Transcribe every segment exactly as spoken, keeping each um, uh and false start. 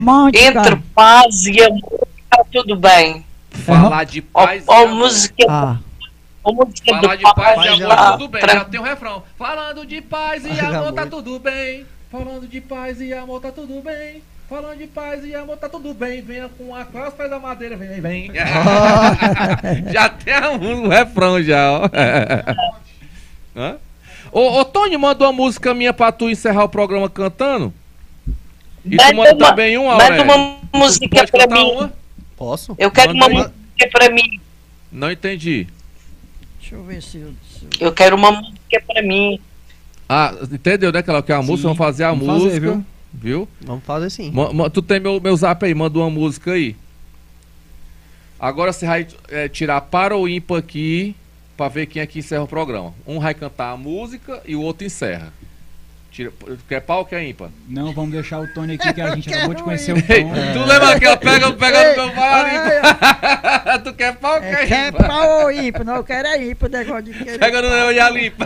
Entre paz e amor, tá tudo bem. Falar de paz ou, e ou amor. música, Ah. ou música Falar de paz, paz e amor, tá lá, tudo bem. tra- Já tem um refrão. Falando de paz e amor, tá tudo bem. Falando de paz e amor, tá tudo bem. Falando de paz e amor, tá tudo bem. Venha com a cruz, faz a madeira, vem, vem. Já tem um, um refrão já, ó. Hã? Ô, ô, Tony, manda uma música minha pra tu encerrar o programa cantando. E tu manda uma, também uma, manda Aurélio? uma música Pode pra cantar mim. uma? Posso? Eu quero Manda uma aí. música pra mim. Não entendi. Deixa eu ver se eu... se eu- Eu quero uma música pra mim. Ah, entendeu, né? Que ela quer a Sim, música, vamos fazer a vamos música. fazer, viu? Viu? Vamos fazer sim. Ma- ma- tu tem meu, meu zap aí, manda uma música aí. Agora você vai é, tirar para ou ímpar aqui, pra ver quem aqui encerra o programa. Um vai cantar a música e o outro encerra. Tira, quer pau ou quer ímpar? Não, vamos deixar o Tony aqui, que a gente Eu acabou de quero conhecer o Ei, Tony. tu lembra aquela pega, pega no meu pau ali? Ai, Tu quer pau ou É, quer quer ímpar? pau ou ímpar? Não, eu quero é ímpar, o negócio de querer. Pega no pau. meu e a limpa.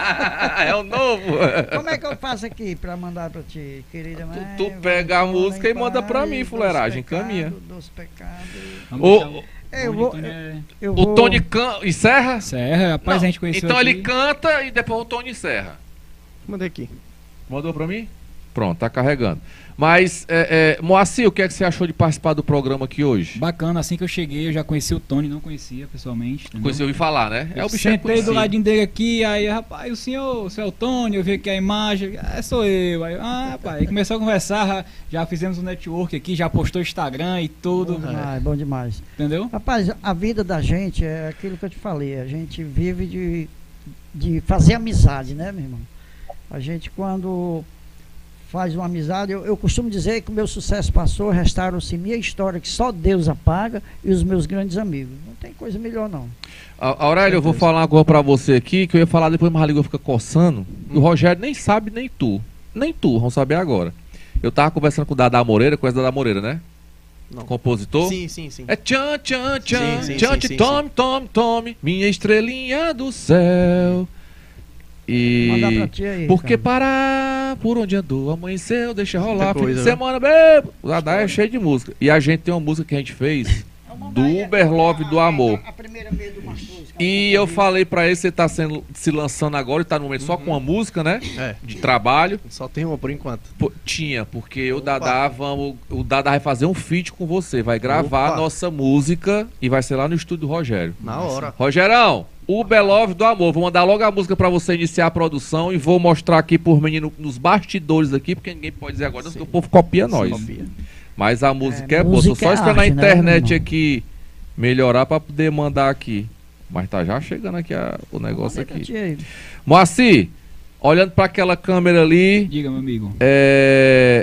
É o novo. Como é que eu faço aqui pra mandar pra ti, querida mãe? tu pega a música e manda pra mim, fuleiragem, caminha. Dos pecados. Vamos Ô, deixar o Eu Tony, vou- Tony é- Eu O vou... Tony can... encerra? Serra, rapaz, Não, a gente conheceu então aqui. ele canta e depois o Tony encerra. Mandei aqui. Mandou pra mim? Pronto, tá carregando. Mas, é, é, Moacir, o que é que você achou de participar do programa aqui hoje? Bacana, assim que eu cheguei, eu já conheci o Tony, não conhecia pessoalmente. entendeu? Conheci ouvir falar, né? É o Eu bicho é sentei do conhecido. ladinho dele aqui, aí, rapaz, o senhor, o senhor é o Tony, eu vi aqui a imagem, é, sou eu. Aí, ah, rapaz, aí começou a conversar, já fizemos um network aqui, já postou Instagram e tudo, Bom demais, bom demais. entendeu? Rapaz, a vida da gente é aquilo que eu te falei. A gente vive de, de fazer amizade, né, meu irmão? A gente, quando faz uma amizade, eu, eu costumo dizer que o meu sucesso passou, restaram-se minha história, que só Deus apaga, e os meus grandes amigos. Não tem coisa melhor, não. A- Aurélio, eu vou falar uma coisa pra você aqui, que eu ia falar depois, mas a língua fica coçando. E o Rogério nem sabe, nem tu. Nem tu, vamos saber agora. Eu tava conversando com o Dada Moreira, conhece o Dada Moreira, né? Não. Compositor. Sim, sim, sim. É tchan, tchan, tchan, Sim, sim, tchan, sim, tchan, sim, tome, tome, tome, minha estrelinha do céu. Mandar pra E ti aí. por que cara. parar por onde andou, amanheceu, deixa rolar, Muita fim de coisa, né? semana, bebo. O Dada é cheio de música. E a gente tem uma música que a gente fez do Uber Love do Amor. A primeira meia do Marcos. E eu falei pra ele, você tá sendo, se lançando agora e tá no momento só com uma música, né? É. De trabalho. Só tem uma por enquanto. Pô, tinha, porque o Opa. Dadá, vamos, o Dadá vai fazer um feat com você, vai gravar a Opa. nossa música e vai ser lá no estúdio do Rogério. Na hora. Rogerão, Uber Love do Amor, vou mandar logo a música pra você iniciar a produção e vou mostrar aqui por menino nos bastidores aqui, porque ninguém pode dizer agora, senão o povo copia nós. Copia. Mas a música é, É, boa, tô música só é esperando a arte, né, internet meu irmão? aqui melhorar pra poder mandar aqui. Mas tá já chegando aqui a- o negócio Mandei pra aqui. ti aí. Moacir, olhando pra aquela câmera ali, Diga, meu amigo. é...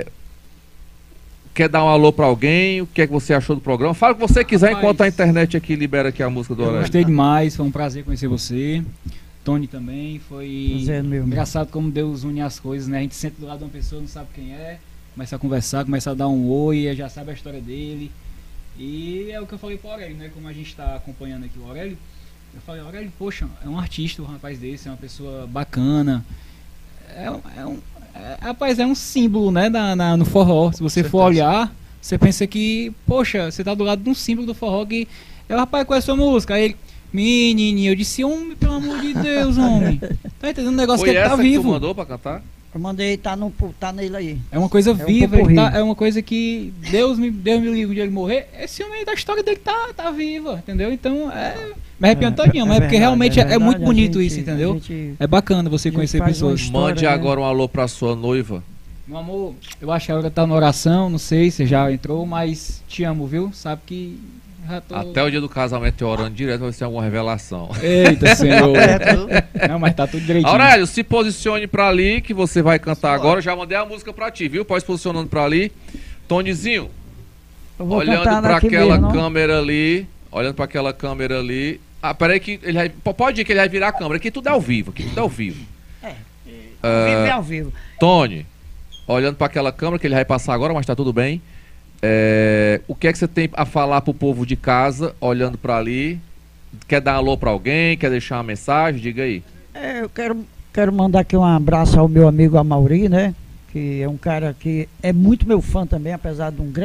quer dar um alô pra alguém? O que é que você achou do programa? Fala o que você quiser Rapaz, enquanto a internet aqui libera aqui a música do Eu Aurélio. gostei demais, foi um prazer conhecer você. Tony também, foi Prazer, meu irmão. engraçado como Deus une as coisas, né? A gente senta do lado de uma pessoa, não sabe quem é, começa a conversar, começa a dar um oi, já sabe a história dele. E é o que eu falei pro Aurélio, né? Como a gente tá acompanhando aqui o Aurélio, eu falei, Aurélio, poxa, é um artista, um rapaz desse, é uma pessoa bacana. É, um- é um. É, rapaz, é um símbolo, né? Na, na- no forró. Se você for certeza. olhar, você pensa que, poxa, você tá do lado de um símbolo do forró que. É o rapaz, qual é a sua música? Aí ele, menininho, eu disse, homem, pelo amor de Deus, homem. Tá entendendo? Um negócio Foi que ele essa tá que tu vivo. mandou pra cantar? Eu mandei, tá, no, tá nele aí. É uma coisa um viva, ele popurrí. tá- é uma coisa que Deus me, Deus me livre de ele morrer. Esse homem da história dele tá, tá viva, entendeu? Então é. Me arrepiando todinho, mas é porque verdade, realmente é, é verdade, muito a bonito gente- isso, a entendeu? gente- É bacana você a gente conhecer faz uma pessoas. história, Mande né? agora um alô pra sua noiva. Meu amor, eu acho que a hora tá na oração, não sei se já entrou, mas te amo, viu? Sabe que já tô... Até o dia do casamento eu orando direto pra ver se tem alguma revelação. Eita, senhor. Perto. Não, mas tá tudo direitinho. Aurélio, se posicione pra ali que você vai cantar Bora. agora. Já mandei a música pra ti, viu? Pode se posicionando pra ali. Tonizinho, Eu vou olhando cantar pra daqui aquela mesmo, não? câmera ali. Olhando pra aquela câmera ali. Ah, peraí que ele vai... P- Pode ir que ele vai virar a câmera. Aqui tudo é ao vivo. Aqui tudo é ao vivo. Vive ao vivo. Tony, olhando pra aquela câmera que ele vai passar agora, mas tá tudo bem. É, o que é que você tem a falar pro povo de casa, olhando pra ali? Quer dar um alô pra alguém? Quer deixar uma mensagem? Diga aí. É, eu quero, quero mandar aqui um abraço ao meu amigo Amauri, né? Que que é um cara que é muito meu fã também, apesar de um grande